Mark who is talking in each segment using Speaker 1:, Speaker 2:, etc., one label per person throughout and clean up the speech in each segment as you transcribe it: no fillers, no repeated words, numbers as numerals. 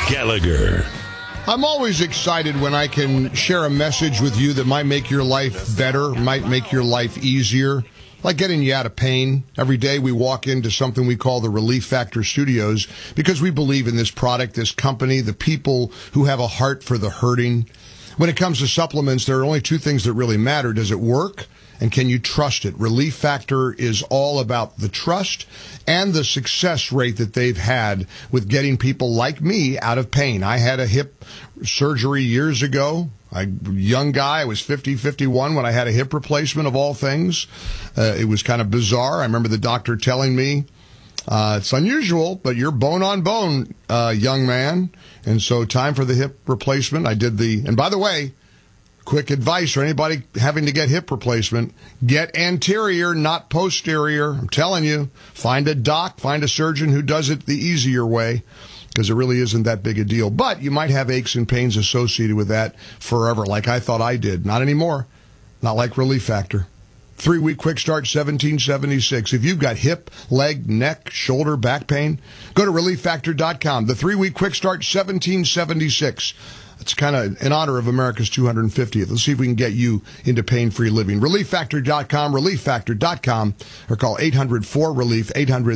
Speaker 1: Gallagher.
Speaker 2: I'm always excited when I can share a message with you that might make your life better, might make your life easier, like getting you out of pain. Every day we walk into something we call the Relief Factor Studios because we believe in this product, this company, the people who have a heart for the hurting. When it comes to supplements, there are only two things that really matter. Does it work? And can you trust it? Relief Factor is all about the trust and the success rate that they've had with getting people like me out of pain. I had a hip surgery years ago. Young guy, I was 51 when I had a hip replacement of all things. It was kind of bizarre. I remember the doctor telling me, it's unusual, but you're bone on bone, young man. And so time for the hip replacement. And by the way, quick advice for anybody having to get hip replacement, get anterior, not posterior. I'm telling you, find a doc, find a surgeon who does it the easier way, because it really isn't that big a deal. But you might have aches and pains associated with that forever, like I thought I did. Not anymore. Not like Relief Factor. 3-week quick start, $17.76. If you've got hip, leg, neck, shoulder, back pain, go to ReliefFactor.com. The 3-week quick start, $17.76. It's kind of in honor of America's 250th. Let's see if we can get you into pain-free living. ReliefFactor.com, ReliefFactor.com, or call 800-4-RELIEF,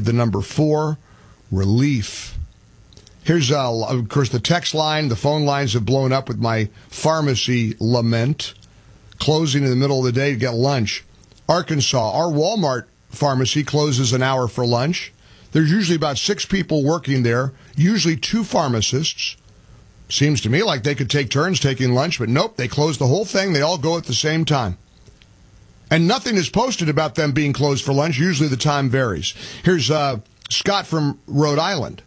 Speaker 2: 800-4-RELIEF. Here's, of course, the text line. The phone lines have blown up with my pharmacy lament. Closing in the middle of the day to get lunch. Arkansas, our Walmart pharmacy closes an hour for lunch. There's usually about 6 people working there, usually 2 pharmacists. Seems to me like they could take turns taking lunch, but nope, they close the whole thing. They all go at the same time. And nothing is posted about them being closed for lunch. Usually the time varies. Here's Scott from Rhode Island.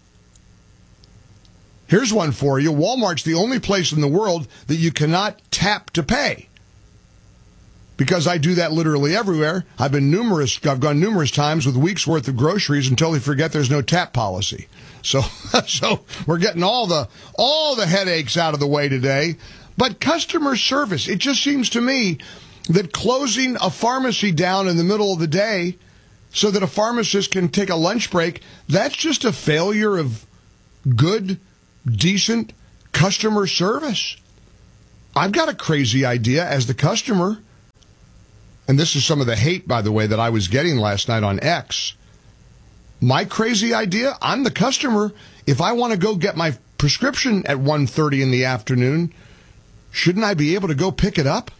Speaker 2: Here's one for you. Walmart's the only place in the world that you cannot tap to pay. Because I do that literally everywhere. I've gone numerous times with weeks worth of groceries and totally forget there's no tap policy. So we're getting all the headaches out of the way today. But customer service, it just seems to me that closing a pharmacy down in the middle of the day so that a pharmacist can take a lunch break, that's just a failure of good, decent customer service. I've got a crazy idea as the customer. And this is some of the hate, by the way, that I was getting last night on X. My crazy idea, I'm the customer. If I want to go get my prescription at 1:30 in the afternoon, shouldn't I be able to go pick it up?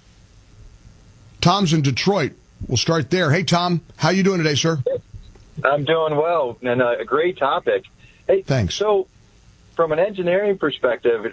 Speaker 2: Tom's in Detroit. We'll start there. Hey, Tom, how you doing today, sir?
Speaker 3: I'm doing well, and a great topic. Hey,
Speaker 2: thanks.
Speaker 3: So from an engineering perspective,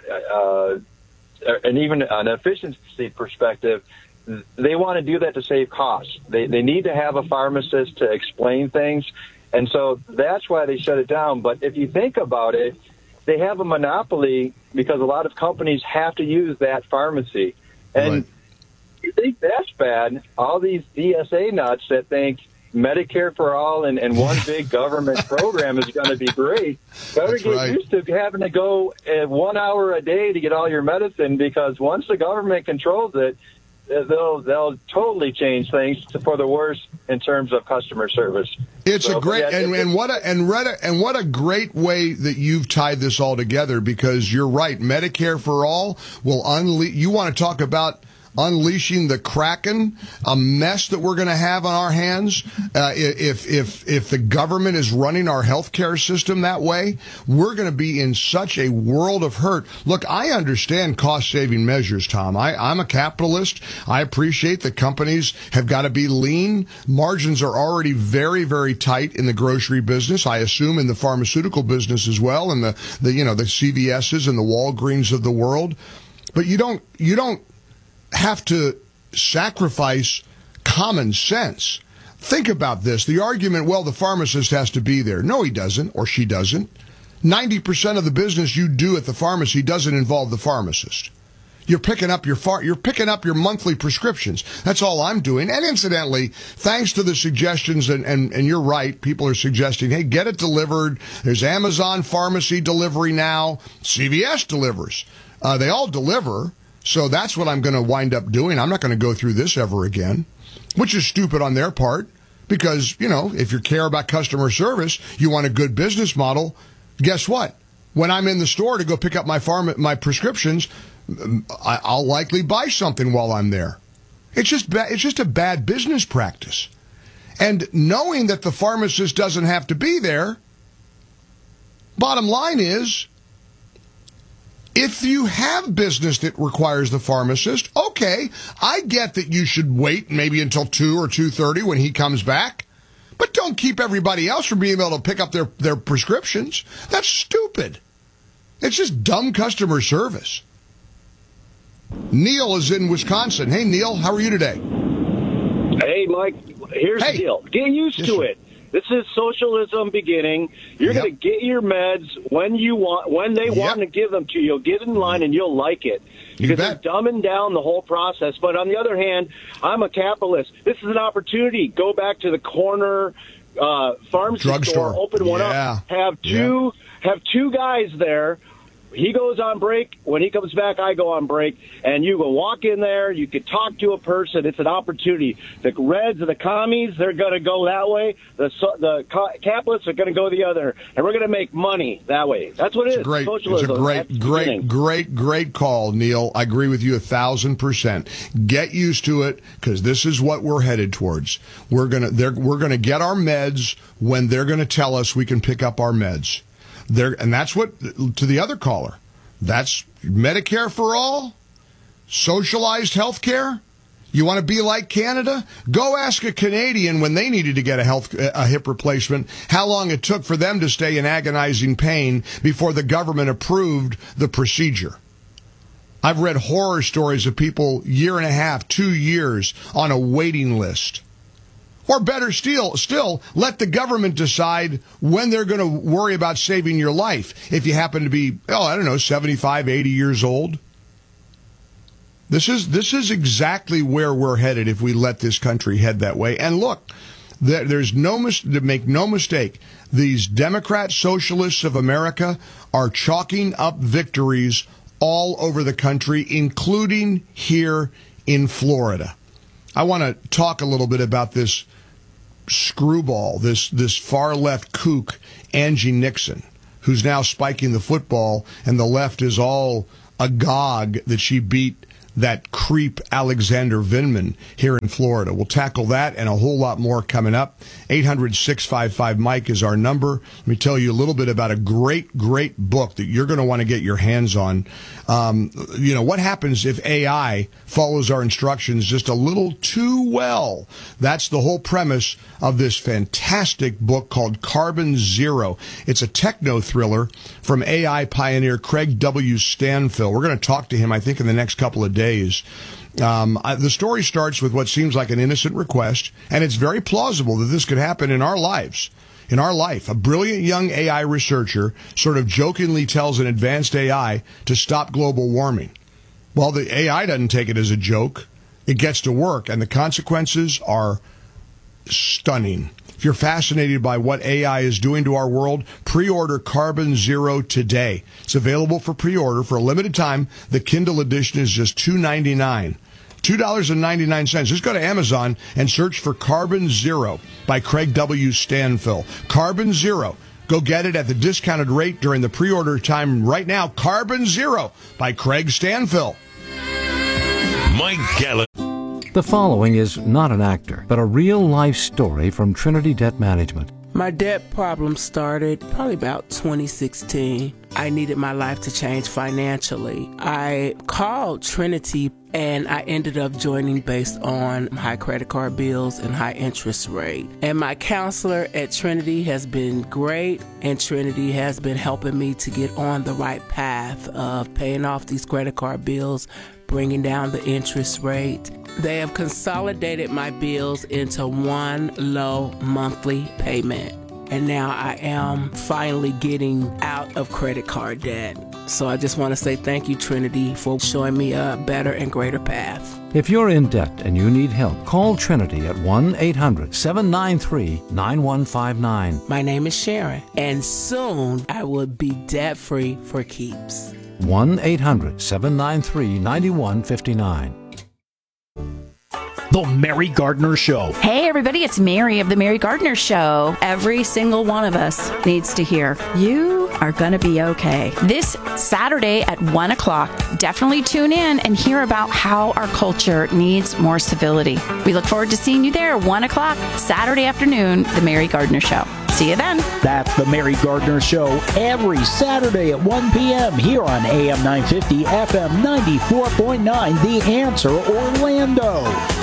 Speaker 3: and even an efficiency perspective, they want to do that to save costs. They need to have a pharmacist to explain things, and so that's why they shut it down. But if you think about it, they have a monopoly because a lot of companies have to use that pharmacy. And
Speaker 2: right.
Speaker 3: You think that's bad, all these DSA nuts that think Medicare for all and one big government program is going to be great, better get used to having to go 1 hour a day to get all your medicine, because once the government controls it, they'll totally change things for the worse in terms of customer service.
Speaker 2: It's a great what a great way that you've tied this all together, because you're right. Medicare for all will unleash. You want to talk about unleashing the Kraken, a mess that we're going to have on our hands if the government is running our healthcare system that way. We're going to be in such a world of hurt. Look, I understand cost-saving measures, Tom. I'm a capitalist. I appreciate that companies have got to be lean. Margins are already very, very tight in the grocery business. I assume in the pharmaceutical business as well, and the CVS's and the Walgreens of the world. But you don't have to sacrifice common sense. Think about this. The argument, well, the pharmacist has to be there. No, he doesn't, or she doesn't. 90% of the business you do at the pharmacy doesn't involve the pharmacist. You're picking up your monthly prescriptions. That's all I'm doing. And incidentally, thanks to the suggestions, and you're right, people are suggesting, hey, get it delivered. There's Amazon Pharmacy delivery now. CVS delivers. They all deliver. So that's what I'm going to wind up doing. I'm not going to go through this ever again, which is stupid on their part, because, if you care about customer service, you want a good business model, guess what? when I'm in the store to go pick up my prescriptions, I'll likely buy something while I'm there. It's just a bad business practice. And knowing that the pharmacist doesn't have to be there, bottom line is, if you have business that requires the pharmacist, okay, I get that you should wait maybe until 2 or 2:30 when he comes back, but don't keep everybody else from being able to pick up their prescriptions. That's stupid. It's just dumb customer service. Neil is in Wisconsin. Hey, Neil, how are you today?
Speaker 1: Hey, Mike, here's the deal. Get used to it. This is socialism beginning. You're going to get your meds when you want, when they want to give them to you. You'll get in line and you'll like it. Because they're dumbing down the whole process. But on the other hand, I'm a capitalist. This is an opportunity. Go back to the corner pharmacy store, open one up, have two guys there. He goes on break. When he comes back, I go on break. And you go walk in there. You can talk to a person. It's an opportunity. The Reds and the commies, they're going to go that way. The capitalists are going to go the other. And we're going to make money that way. That's what it is. Socialism.
Speaker 2: It's a great call, Neil. I agree with you 1,000%. Get used to it, because this is what we're headed towards. We're going to get our meds when they're going to tell us we can pick up our meds. And that's what, to the other caller, that's Medicare for all, socialized health care. You want to be like Canada? Go ask a Canadian when they needed to get a hip replacement, how long it took for them to stay in agonizing pain before the government approved the procedure. I've read horror stories of people 1.5, 2 years on a waiting list. Or better still, let the government decide when they're going to worry about saving your life if you happen to be, 75, 80 years old. This is exactly where we're headed if we let this country head that way. And look, make no mistake, these Democrat socialists of America are chalking up victories all over the country, including here in Florida. I want to talk a little bit about this screwball, this far-left kook, Angie Nixon, who's now spiking the football, and the left is all agog that she beat that creep Alexander Vindman here in Florida. We'll tackle that and a whole lot more coming up. 800-655-MIKE is our number. Let me tell you a little bit about a great book that you're going to want to get your hands on. What happens if AI follows our instructions just a little too well? That's the whole premise of this fantastic book called Carbon Zero. It's a techno thriller from AI pioneer Craig W. Stanfill. We're going to talk to him, I think, in the next couple of days. The story starts with what seems like an innocent request, and it's very plausible that this could happen in our lives. In our life, a brilliant young AI researcher sort of jokingly tells an advanced AI to stop global warming. Well, the AI doesn't take it as a joke. It gets to work, and the consequences are stunning. If you're fascinated by what AI is doing to our world, pre-order Carbon Zero today. It's available for pre-order for a limited time. The Kindle edition is just $2.99. $2.99. Just go to Amazon and search for Carbon Zero by Craig W. Stanfill. Carbon Zero. Go get it at the discounted rate during the pre-order time right now. Carbon Zero by Craig Stanfill.
Speaker 4: Mike Gallagher.
Speaker 5: The following is not an actor, but a real-life story from Trinity Debt Management.
Speaker 6: My debt problem started probably about 2016. I needed my life to change financially. I called Trinity and I ended up joining based on high credit card bills and high interest rate. And my counselor at Trinity has been great, and Trinity has been helping me to get on the right path of paying off these credit card bills, bringing down the interest rate. They have consolidated my bills into one low monthly payment. And now I am finally getting out of credit card debt. So I just want to say thank you, Trinity, for showing me a better and greater path.
Speaker 5: If you're in debt and you need help, call Trinity at 1-800-793-9159.
Speaker 6: My name is Sharon, and soon I will be debt-free for keeps.
Speaker 5: 1-800-793-9159.
Speaker 7: The Mary Gardner Show.
Speaker 8: Hey, everybody, it's Mary of The Mary Gardner Show. Every single one of us needs to hear, you
Speaker 7: are going to be okay. This Saturday at 1 o'clock, definitely tune in and hear about how our culture needs more civility. We look forward to seeing you there, 1 o'clock, Saturday afternoon, The Mary Gardner Show. See you then.
Speaker 8: That's The Mary Gardner Show every Saturday at 1 p.m. here on AM 950, FM 94.9, The Answer, Orlando.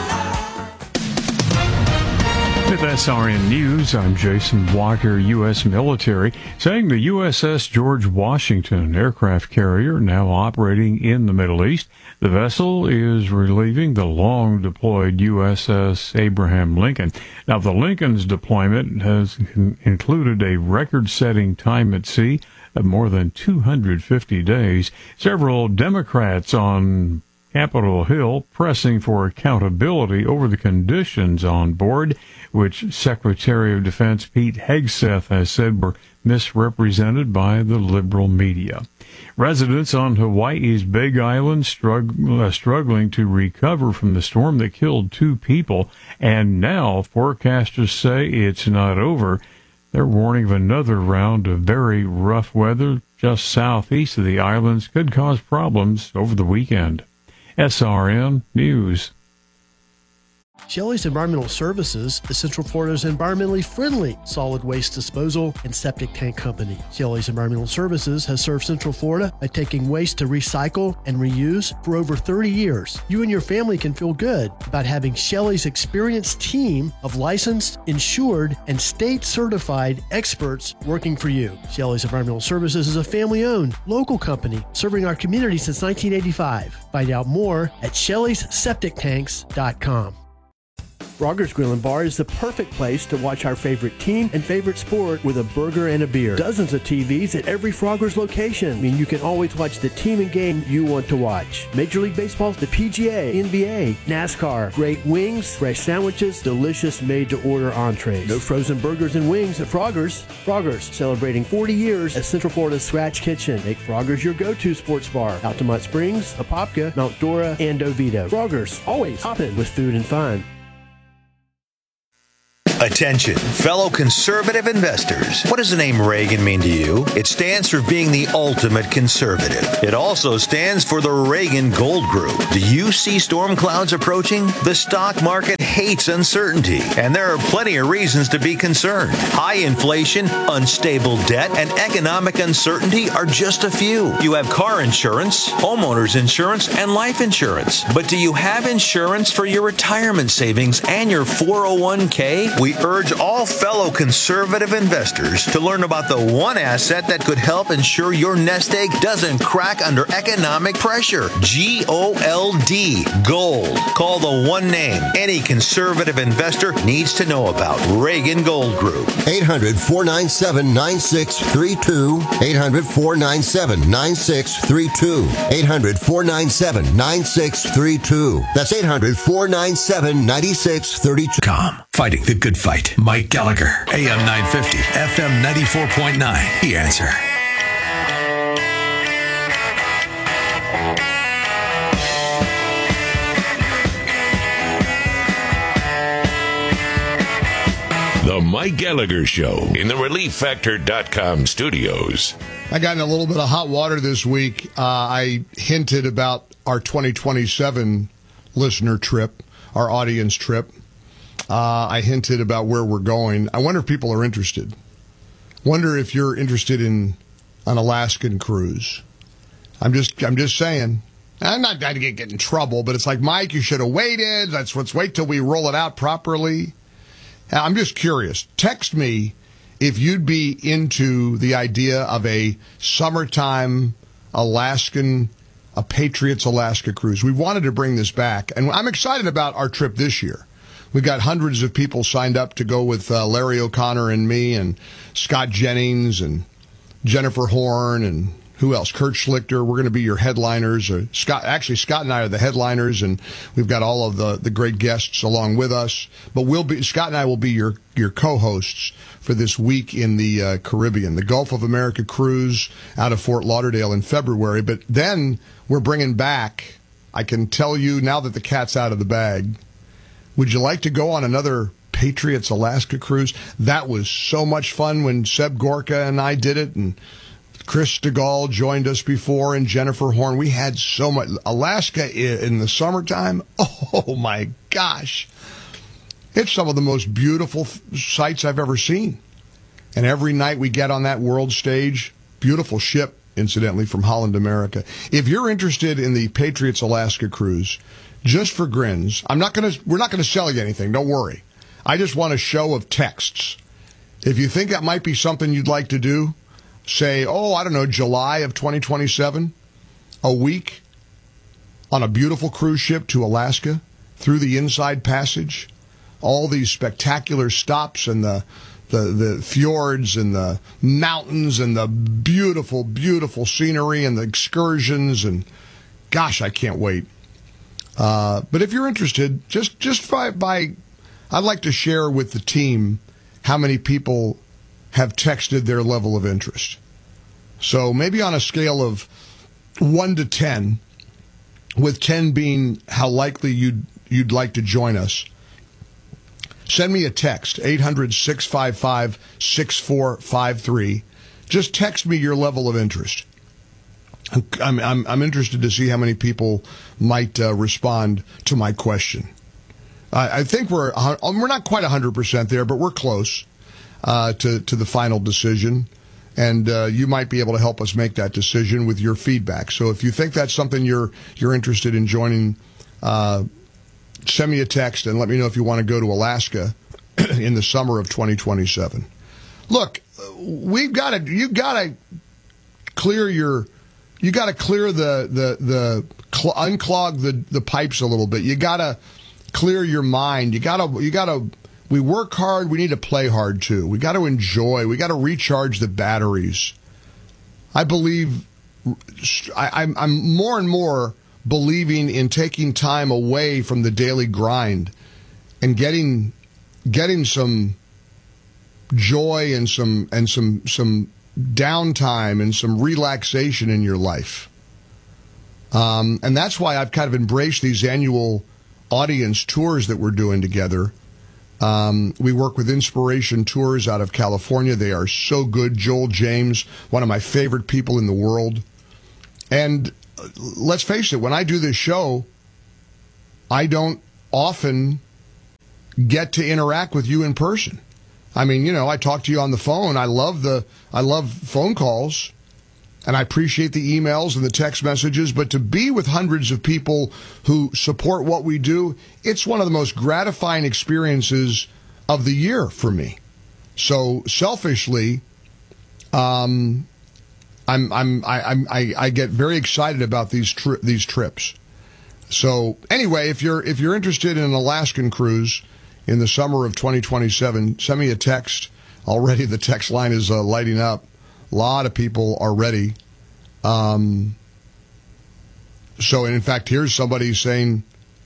Speaker 9: With SRN News, I'm Jason Walker. U.S. military saying the USS George Washington aircraft carrier now operating in the Middle East. The vessel is relieving the long-deployed USS Abraham Lincoln. Now, the Lincoln's deployment has included a record-setting time at sea of more than 250 days. Several Democrats on Capitol Hill pressing for accountability over the conditions on board, which Secretary of Defense Pete Hegseth has said were misrepresented by the liberal media. Residents on Hawaii's Big Island struggling to recover from the storm that killed 2 people, and now forecasters say it's not over. They're warning of another round of very rough weather just southeast of the islands could cause problems over the weekend. SRN News.
Speaker 10: Shelley's Environmental Services is Central Florida's environmentally friendly solid waste disposal and septic tank company. Shelley's Environmental Services has served Central Florida by taking waste to recycle and reuse for over 30 years. You and your family can feel good about having Shelley's experienced team of licensed, insured, and state-certified experts working for you. Shelley's Environmental Services is a family-owned, local company serving our community since 1985. Find out more at Shelley'sSepticTanks.com. Frogger's Grill and Bar is the perfect place to watch our favorite team and favorite sport with a burger and a beer. Dozens of TVs at every Frogger's location. I mean, you can always watch the team and game you want to watch. Major League Baseball, the PGA, NBA, NASCAR, great wings, fresh sandwiches, delicious made-to-order entrees. No frozen burgers and wings at Frogger's. Frogger's, celebrating 40 years as Central Florida's Scratch Kitchen. Make Frogger's your go-to sports bar. Altamont Springs, Apopka, Mount Dora, and Oviedo. Frogger's, always hopping with food and fun.
Speaker 11: Attention, fellow conservative investors. What does the name Reagan mean to you? It stands for being the ultimate conservative. It also stands for the Reagan Gold Group. Do you see storm clouds approaching? The stock market hates uncertainty, and there are plenty of reasons to be concerned. High inflation, unstable debt, and economic uncertainty are just a few. You have car insurance, homeowners insurance, and life insurance. But do you have insurance for your retirement savings and your 401k? We urge all fellow conservative investors to learn about the one asset that could help ensure your nest egg doesn't crack under economic pressure. GOLD. Gold. Call the one name any conservative investor needs to know about. Reagan Gold Group.
Speaker 12: 800-497-9632. 800-497-9632. 800-497-9632. That's 800-497-9632.
Speaker 13: Fighting the good fight. Mike Gallagher, AM 950, FM 94.9. The Answer.
Speaker 4: The Mike Gallagher Show in the ReliefFactor.com studios.
Speaker 2: I got in a little bit of hot water this week. I hinted about our 2027 listener trip, our audience trip. I hinted about where we're going. I wonder if people are interested. Wonder if you're interested in an Alaskan cruise. I'm just saying. I'm not going to get in trouble, but it's like, Mike, you should have waited. Let's wait till we roll it out properly. I'm just curious. Text me if you'd be into the idea of a summertime Alaskan, a Patriots Alaska cruise. We wanted to bring this back, and I'm excited about our trip this year. We've got hundreds of people signed up to go with Larry O'Connor and me and Scott Jennings and Jennifer Horn and who else? Kurt Schlichter. We're going to be your headliners. Scott and I are the headliners, and we've got all of the great guests along with us. But Scott and I will be your co-hosts for this week in the Caribbean, the Gulf of America cruise out of Fort Lauderdale in February. But then we're bringing back, I can tell you now that the cat's out of the bag, would you like to go on another Patriots Alaska cruise? That was so much fun when Seb Gorka and I did it, and Chris DeGaulle joined us before, and Jennifer Horn. We had so much. Alaska in the summertime, oh my gosh. It's some of the most beautiful sights I've ever seen. And every night we get on that world stage, beautiful ship, incidentally, from Holland America. If you're interested in the Patriots Alaska cruise, just for grins, we're not going to sell you anything, don't worry. I just want a show of texts. If you think that might be something you'd like to do, say, July of 2027, a week on a beautiful cruise ship to Alaska through the Inside Passage, all these spectacular stops and the fjords and the mountains and the beautiful, beautiful scenery and the excursions, and gosh, I can't wait. But if you're interested, just by I'd like to share with the team how many people have texted their level of interest. So maybe on a scale of 1 to 10, with 10 being how likely you'd like to join us, send me a text, 800-655-6453. Just text me your level of interest. I'm interested to see how many people might respond to my question. I think we're not quite 100% there, but we're close to the final decision. And you might be able to help us make that decision with your feedback. So if you think that's something you're interested in joining, send me a text and let me know if you want to go to Alaska in the summer of 2027. Look, you got to clear unclog the pipes a little bit. You got to clear your mind. We work hard. We need to play hard too. We got to enjoy. We got to recharge the batteries. I believe I'm more and more believing in taking time away from the daily grind and getting some joy and some downtime and some relaxation in your life. And that's why I've kind of embraced these annual audience tours that we're doing together. We work with Inspiration Tours out of California. They are so good. Joel James, one of my favorite people in the world. And let's face it, when I do this show, I don't often get to interact with you in person. I mean, I talk to you on the phone. I love phone calls, and I appreciate the emails and the text messages, but to be with hundreds of people who support what we do, it's one of the most gratifying experiences of the year for me. So selfishly, I get very excited about these trips. So anyway, if you're interested in an Alaskan cruise in the summer of 2027, send me a text. Already the text line is lighting up. A lot of people are ready. So, in fact, here's somebody saying,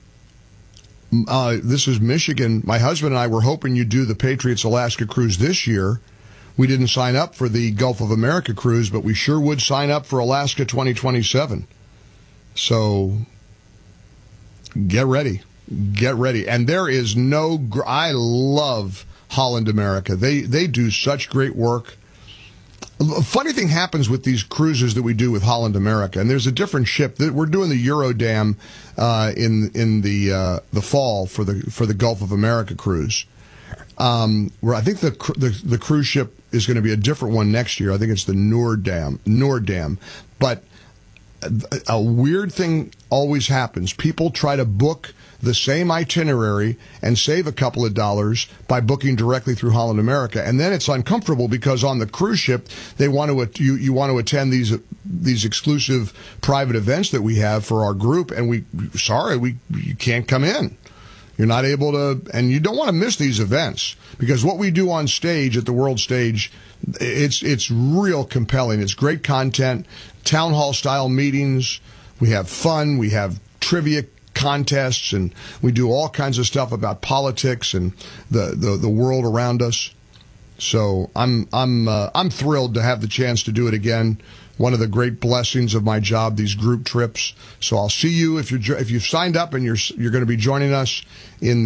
Speaker 2: this is Michigan. My husband and I were hoping you'd do the Patriots Alaska cruise this year. We didn't sign up for the Gulf of America cruise, but we sure would sign up for Alaska 2027. So, get ready. Get ready. And there is I love Holland America. They do such great work. A funny thing happens with these cruises that we do with Holland America, and there's a different ship that we're doing the Eurodam in the fall for the Gulf of America cruise. Where I think the cruise ship is going to be a different one next year. I think it's the Noordam. But a weird thing always happens. People try to book the same itinerary and save a couple of dollars by booking directly through Holland America, and then it's uncomfortable because on the cruise ship you want to attend these exclusive private events that we have for our group, and you can't come in. You're not able to, and you don't want to miss these events because what we do on stage at the World Stage, it's real compelling. It's great content, town hall style meetings. We have fun. We have trivia contests, and we do all kinds of stuff about politics and the world around us. So I'm thrilled to have the chance to do it again. One of the great blessings of my job, these group trips. So I'll see you if you've signed up and you're going to be joining us in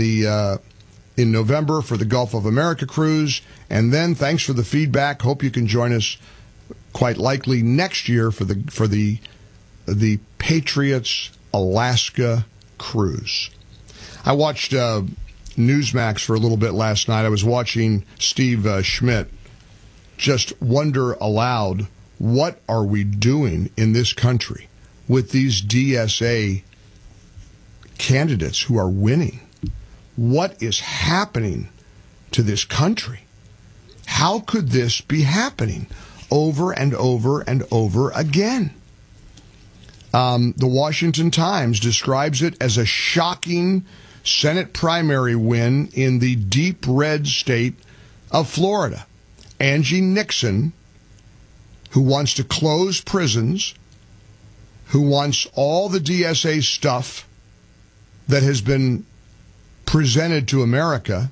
Speaker 2: November for the Gulf of America cruise. And then thanks for the feedback. Hope you can join us quite likely next year for the Patriots Alaska cruise. I watched Newsmax for a little bit last night. I was watching Steve Schmidt just wonder aloud, what are we doing in this country with these DSA candidates who are winning? What is happening to this country? How could this be happening over and over and over again? The Washington Times describes it as a shocking Senate primary win in the deep red state of Florida. Angie Nixon, who wants to close prisons, who wants all the DSA stuff that has been presented to America,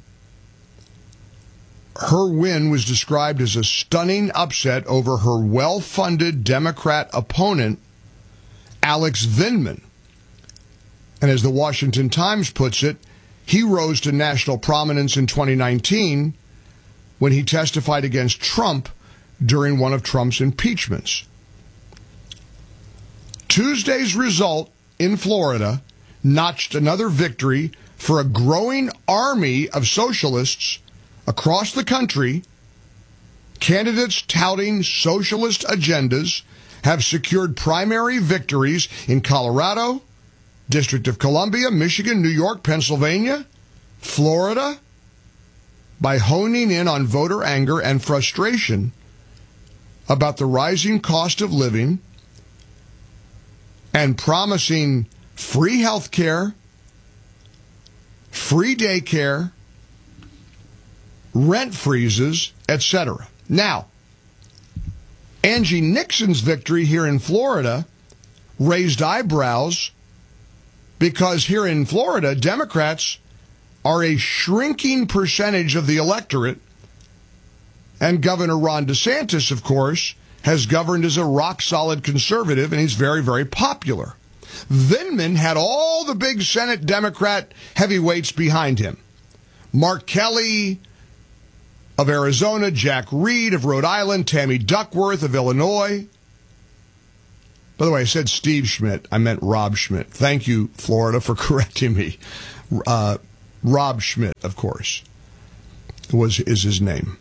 Speaker 2: her win was described as a stunning upset over her well-funded Democrat opponent, Alex Vindman. And as the Washington Times puts it, he rose to national prominence in 2019 when he testified against Trump during one of Trump's impeachments. Tuesday's result in Florida notched another victory for a growing army of socialists across the country. Candidates touting socialist agendas have secured primary victories in Colorado, District of Columbia, Michigan, New York, Pennsylvania, Florida, by honing in on voter anger and frustration about the rising cost of living and promising free health care, free daycare, rent freezes, etc. Now, Angie Nixon's victory here in Florida raised eyebrows because here in Florida, Democrats are a shrinking percentage of the electorate, and Governor Ron DeSantis, of course, has governed as a rock-solid conservative, and he's very, very popular. Vindman had all the big Senate Democrat heavyweights behind him. Mark Kelly of Arizona, Jack Reed of Rhode Island, Tammy Duckworth of Illinois. By the way, I said Steve Schmidt. I meant Rob Schmidt. Thank you, Florida, for correcting me. Rob Schmidt, of course, is his name.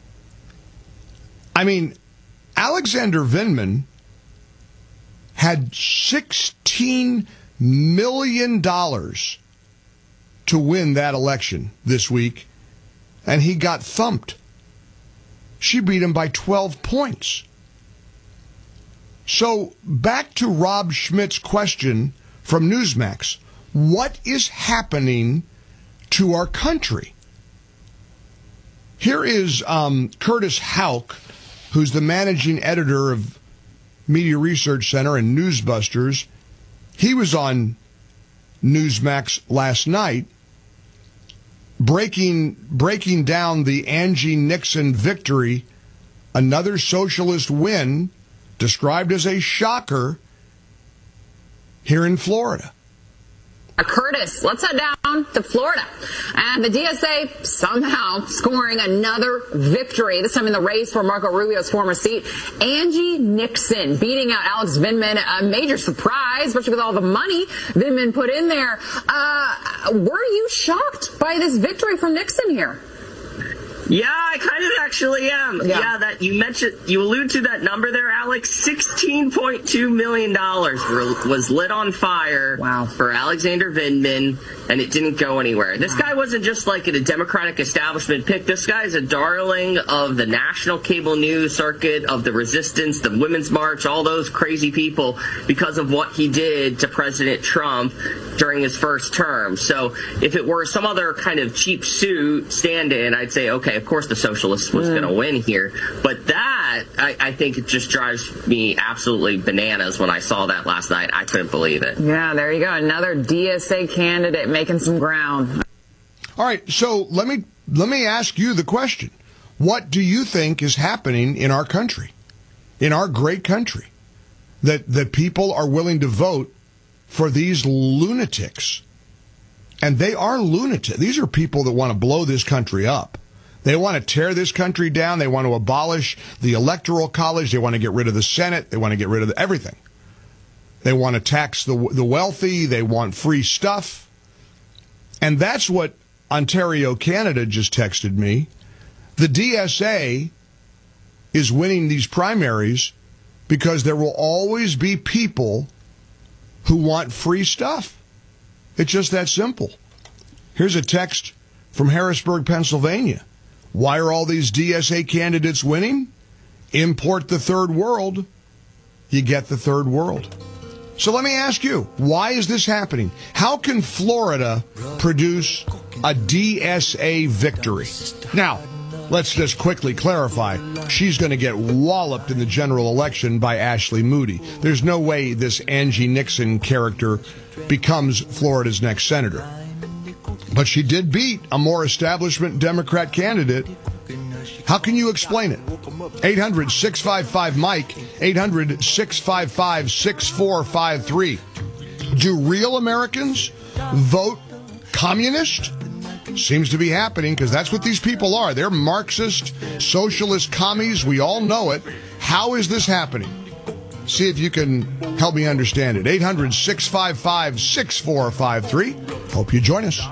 Speaker 2: I mean, Alexander Vindman had $16 million to win that election this week, and he got thumped. She beat him by 12 points. So back to Rob Schmidt's question from Newsmax. What is happening to our country? Here is Curtis Houck, who's the managing editor of Media Research Center and Newsbusters. He was on Newsmax last night breaking down the Angie Nixon victory, another socialist win, described as a shocker here in Florida.
Speaker 14: Curtis, let's head down to Florida. And the DSA somehow scoring another victory, this time in the race for Marco Rubio's former seat. Angie Nixon beating out Alex Vindman, a major surprise, especially with all the money Vindman put in there. Were you shocked by this victory from Nixon here?
Speaker 15: Yeah, I kind of actually am. Yeah, that you mentioned, you allude to that number there, Alex. $16.2 million was lit on fire for Alexander Vindman, and it didn't go anywhere. This guy wasn't just like a Democratic establishment pick. This guy is a darling of the national cable news circuit, of the resistance, the Women's March, all those crazy people, because of what he did to President Trump during his first term. So if it were some other kind of cheap suit stand-in, I'd say, okay, of course the socialist was going to win here. But that, I think it just drives me absolutely bananas when I saw that last night. I couldn't believe it.
Speaker 14: Yeah, there you go. Another DSA candidate making some ground.
Speaker 2: All right, so let me ask you the question. What do you think is happening in our country, in our great country, that people are willing to vote for these lunatics? And they are lunatics. These are people that want to blow this country up. They want to tear this country down. They want to abolish the Electoral College. They want to get rid of the Senate. They want to get rid of everything. They want to tax the wealthy. They want free stuff. And that's what Ontario, Canada just texted me. The DSA is winning these primaries because there will always be people who want free stuff. It's just that simple. Here's a text from Harrisburg, Pennsylvania. Why are all these DSA candidates winning? Import the third world, you get the third world. So let me ask you, why is this happening? How can Florida produce a DSA victory? Now, let's just quickly clarify. She's going to get walloped in the general election by Ashley Moody. There's no way this Angie Nixon character becomes Florida's next senator. But she did beat a more establishment Democrat candidate. How can you explain it? 800-655-MIKE, 800-655-6453. Do real Americans vote communist? Seems to be happening because that's what these people are. They're Marxist, socialist commies. We all know it. How is this happening? See if you can help me understand it. 800-655-6453. Hope you join us.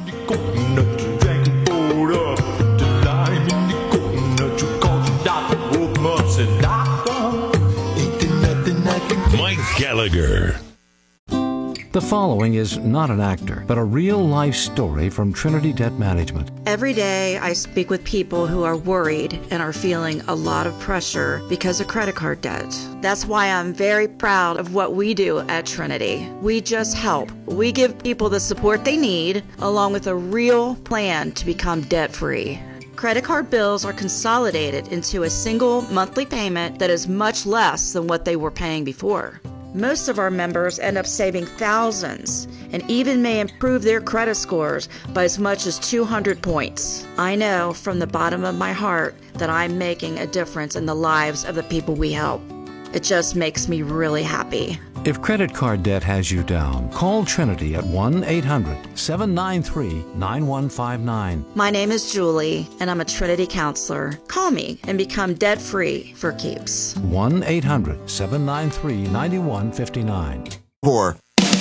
Speaker 4: Mike Gallagher.
Speaker 5: The following is not an actor, but a real-life story from Trinity Debt Management.
Speaker 16: Every day I speak with people who are worried and are feeling a lot of pressure because of credit card debt. That's why I'm very proud of what we do at Trinity. We just help. We give people the support they need, along with a real plan to become debt-free. Credit card bills are consolidated into a single monthly payment that is much less than what they were paying before. Most of our members end up saving thousands and even may improve their credit scores by as much as 200 points. I know from the bottom of my heart that I'm making a difference in the lives of the people we help. It just makes me really happy.
Speaker 5: If credit card debt has you down, call Trinity at 1-800-793-9159.
Speaker 16: My name is Julie, and I'm a Trinity counselor. Call me and become debt-free for keeps.
Speaker 5: 1-800-793-9159.
Speaker 12: 4.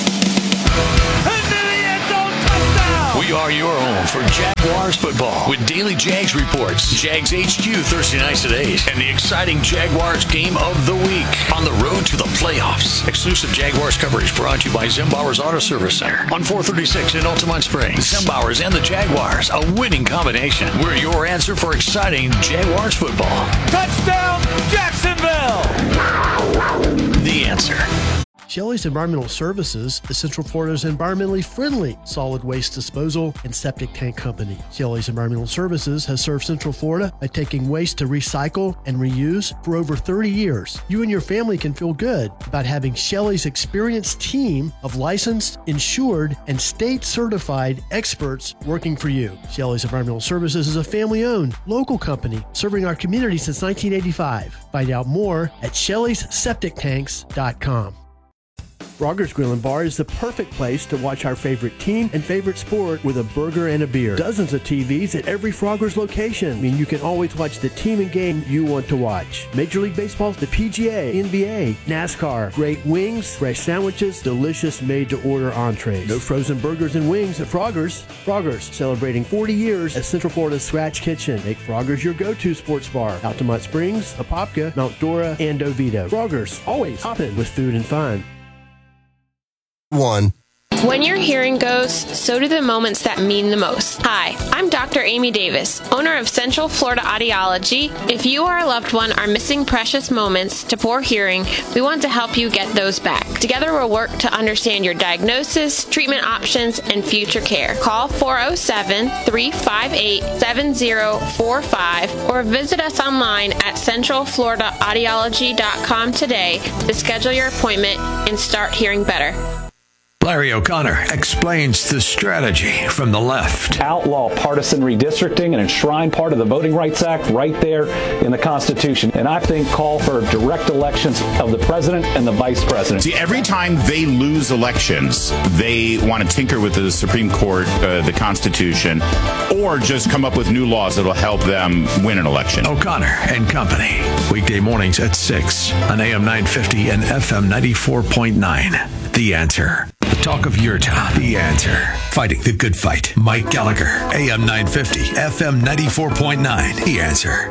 Speaker 13: We are your home for Jaguars football with daily Jags reports, Jags HQ Thursday nights at 8, and the exciting Jaguars game of the week on the road to the playoffs. Exclusive Jaguars coverage brought to you by Zembauer's Auto Service Center on 436 in Altamont Springs. Zembauer's and the Jaguars, a winning combination. We're your answer for exciting Jaguars football.
Speaker 17: Touchdown, Jacksonville!
Speaker 13: The answer.
Speaker 10: Shelley's Environmental Services is Central Florida's environmentally friendly solid waste disposal and septic tank company. Shelley's Environmental Services has served Central Florida by taking waste to recycle and reuse for over 30 years. You and your family can feel good about having Shelley's experienced team of licensed, insured, and state-certified experts working for you. Shelley's Environmental Services is a family-owned, local company serving our community since 1985. Find out more at Shelley'sSepticTanks.com. Frogger's Grill and Bar is the perfect place to watch our favorite team and favorite sport with a burger and a beer. Dozens of TVs at every Frogger's location. You can always watch the team and game you want to watch. Major League Baseball, the PGA, NBA, NASCAR, great wings, fresh sandwiches, delicious made-to-order entrees. No frozen burgers and wings at Frogger's. Frogger's, celebrating 40 years as Central Florida's Scratch Kitchen. Make Frogger's your go-to sports bar. Altamont Springs, Apopka, Mount Dora, and Oviedo. Frogger's, always hopping with food and fun.
Speaker 12: 1.
Speaker 18: When your hearing goes, so do the moments that mean the most. Hi, I'm Dr. Amy Davis, owner of Central Florida Audiology. If you or a loved one are missing precious moments to poor hearing, we want to help you get those back. Together we'll work to understand your diagnosis, treatment options, and future care. Call 407-358-7045 or visit us online at centralfloridaaudiology.com today to schedule your appointment and start hearing better.
Speaker 13: Larry O'Connor explains the strategy from the left.
Speaker 19: Outlaw partisan redistricting and enshrine part of the Voting Rights Act right there in the Constitution. And I think call for direct elections of the president and the vice president.
Speaker 20: See, every time they lose elections, they want to tinker with the Supreme Court, the Constitution, or just come up with new laws that will help them win an election.
Speaker 13: O'Connor and Company. Weekday mornings at 6 on AM 950 and FM 94.9. The Answer. The talk of your town. The Answer. Fighting the good fight. Mike Gallagher. AM 950, FM 94.9. The Answer.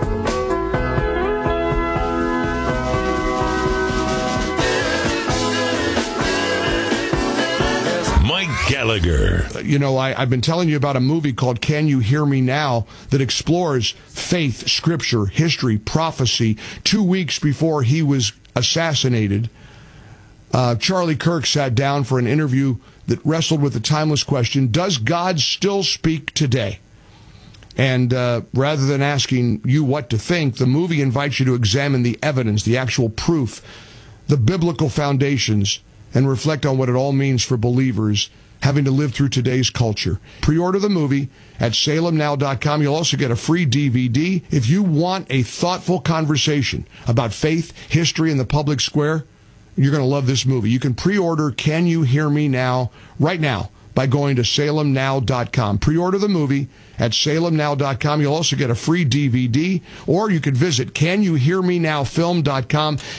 Speaker 4: Mike Gallagher.
Speaker 2: You know, I've been telling you about a movie called Can You Hear Me Now that explores faith, scripture, history, prophecy. 2 weeks before he was assassinated, Charlie Kirk sat down for an interview that wrestled with the timeless question, does God still speak today? And rather than asking you what to think, the movie invites you to examine the evidence, the actual proof, the biblical foundations, and reflect on what it all means for believers having to live through today's culture. Pre-order the movie at salemnow.com. You'll also get a free DVD. If you want a thoughtful conversation about faith, history, and the public square, you're going to love this movie. You can pre-order Can You Hear Me Now right now by going to salemnow.com. Pre-order the movie at salemnow.com. You'll also get a free DVD, or you could visit CanYouHearMeNowFilm.com.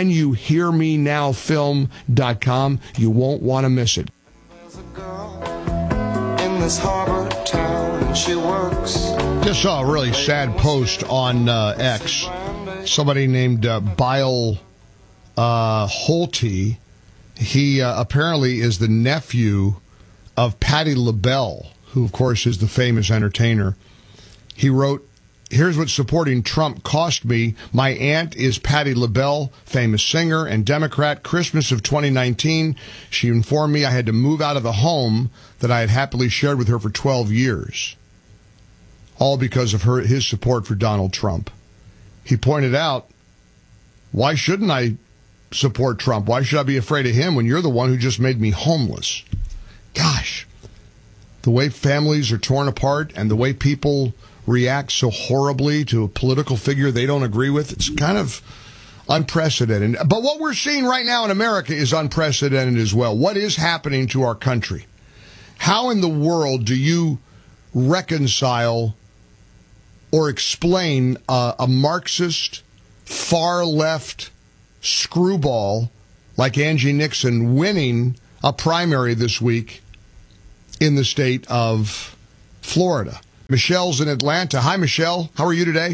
Speaker 2: CanYouHearMeNowFilm.com. You won't want to miss it.
Speaker 21: There's a girl in this harbor town, and she works.
Speaker 2: Just saw a really sad post on X. Somebody named Bile Holte. He apparently is the nephew of Patti LaBelle, who, of course, is the famous entertainer. He wrote, here's what supporting Trump cost me. My aunt is Patti LaBelle, famous singer and Democrat. Christmas of 2019, she informed me I had to move out of the home that I had happily shared with her for 12 years, all because of his support for Donald Trump. He pointed out, why shouldn't I support Trump? Why should I be afraid of him when you're the one who just made me homeless? Gosh, the way families are torn apart and the way people react so horribly to a political figure they don't agree with, it's kind of unprecedented. But what we're seeing right now in America is unprecedented as well. What is happening to our country? How in the world do you reconcile or explain a Marxist, far-left screwball like Angie Nixon winning a primary this week in the state of Florida? Michelle's in Atlanta. Hi, Michelle. How are you today?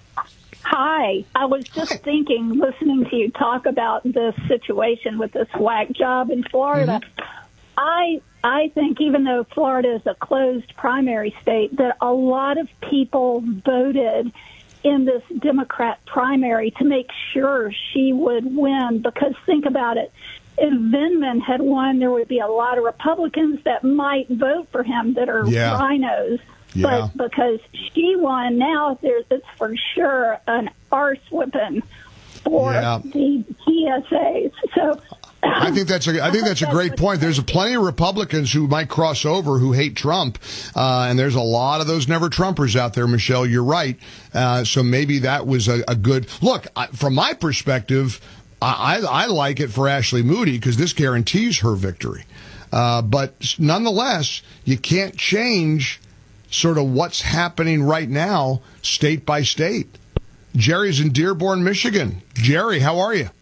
Speaker 22: Hi. I was just thinking, listening to you talk about this situation with this whack job in Florida. Mm-hmm. I think even though Florida is a closed primary state, that a lot of people voted in this Democrat primary to make sure she would win, because think about it. If Vindman had won, there would be a lot of Republicans that might vote for him that are rhinos.
Speaker 2: Yeah.
Speaker 22: But because she won, now it's for sure an arse whipping for the TSAs. So
Speaker 2: I think that's a great point. There's plenty of Republicans who might cross over who hate Trump, and there's a lot of those never Trumpers out there. Michelle, you're right. So maybe that was a good look from my perspective. I like it for Ashley Moody because this guarantees her victory. But nonetheless, you can't change sort of what's happening right now, state by state. Jerry's in Dearborn, Michigan. Jerry, how are you?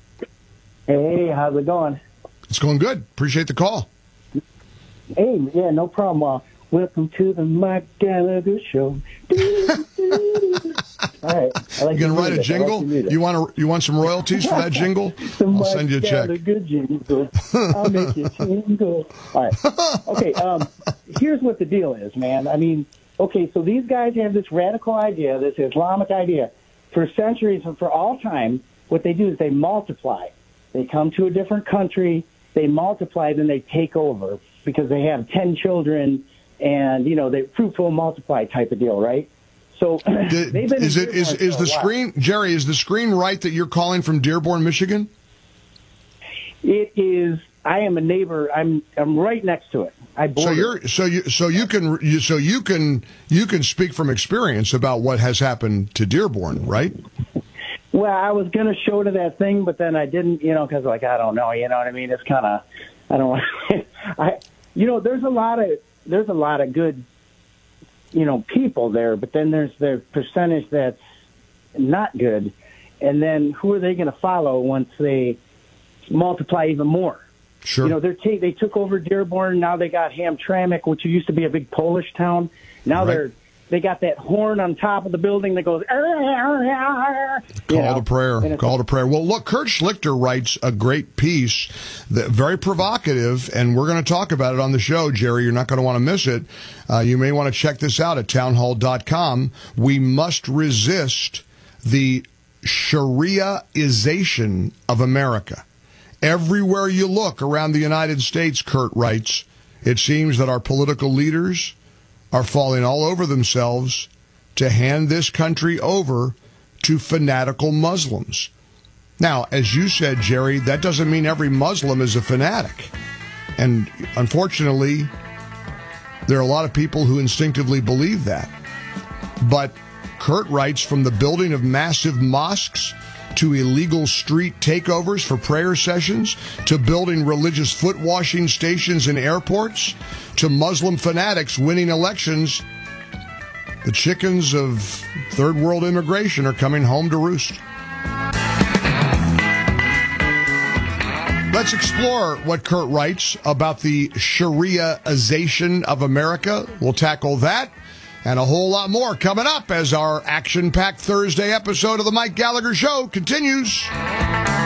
Speaker 23: Hey, how's it going?
Speaker 2: It's going good. Appreciate the call.
Speaker 23: Hey, yeah, no problem. Welcome to the Mike Gallagher Show. All right.
Speaker 2: You gonna write a jingle? You want some royalties for that jingle? I'll send you a check.
Speaker 23: Jingle. I'll make you jingle. All right. Okay. Here's what the deal is, man. I mean, okay, so these guys have this radical idea, this Islamic idea, for centuries and for all time. What they do is they multiply. They come to a different country, they multiply, then they take over because they have 10 children, and they fruitful multiply type of deal, right? So is
Speaker 2: the screen, Jerry? Is the screen right that you're calling from Dearborn, Michigan?
Speaker 23: It is I am a neighbor. I'm right next to it. I border.
Speaker 2: So you can speak from experience about what has happened to Dearborn, right?
Speaker 23: Well, I was going to show to that thing, but then I didn't, because I don't know, you know what I mean? It's kind of, I don't want there's a lot of good, people there, but then there's the percentage that's not good. And then who are they going to follow once they multiply even more?
Speaker 2: Sure.
Speaker 23: They took over Dearborn. Now they got Hamtramck, which used to be a big Polish town. Now they got that horn on top of the building that goes. Call
Speaker 2: to prayer. Well, look, Kurt Schlichter writes a great piece, very provocative, and we're going to talk about it on the show, Jerry. You're not going to want to miss it. You may want to check this out at townhall.com. We must resist the Shariaization of America. Everywhere you look around the United States, Kurt writes, it seems that our political leaders are falling all over themselves to hand this country over to fanatical Muslims. Now, as you said, Jerry, that doesn't mean every Muslim is a fanatic. And unfortunately, there are a lot of people who instinctively believe that. But Kurt writes, from the building of massive mosques to illegal street takeovers for prayer sessions, to building religious foot washing stations in airports, to Muslim fanatics winning elections, the chickens of third world immigration are coming home to roost. Let's explore what Kurt writes about the Shariaization of America. We'll tackle that and a whole lot more coming up as our action-packed Thursday episode of the Mike Gallagher Show continues.